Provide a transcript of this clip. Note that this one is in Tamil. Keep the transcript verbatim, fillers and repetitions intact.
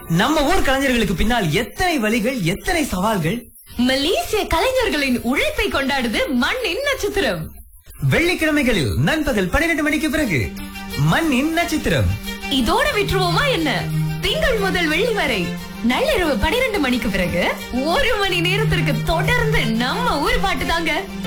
நம்ம ஊர் கலைஞர்களுக்கு பின்னால் எத்தனை வழிகள், எத்தனை சவால்கள். மலேசிய கலைஞர்களின் உழைப்பை கொண்டாடுது மண்ணின் நட்சத்திரம். வெள்ளிக்கிழமைகளில் நண்பகல் பன்னிரண்டு மணிக்கு பிறகு மண்ணின் நட்சத்திரம். இதோட விட்டுருவோமா என்ன? திங்கள் முதல் வெள்ளி வரை நள்ளிரவு பனிரெண்டு மணிக்கு பிறகு ஒரு மணி நேரத்திற்கு தொடர்ந்து நம்ம ஊர் பாட்டு தாங்க.